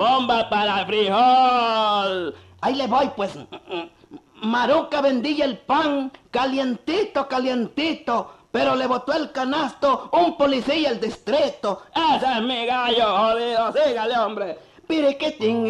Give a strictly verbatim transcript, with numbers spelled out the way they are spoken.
bomba para frijol. Ahí le voy, pues. Maruca vendía el pan calientito, calientito, pero le botó el canasto un policía del distrito. Ese es mi gallo, jodido. Sígale, hombre. Piriquitín.